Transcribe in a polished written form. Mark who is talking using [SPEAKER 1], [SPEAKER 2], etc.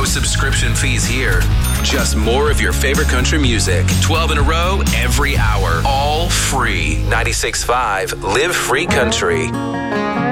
[SPEAKER 1] subscription fees here. Just more of your favorite country music. 12 in a row, every hour. All free. 96.5 Live Free Country.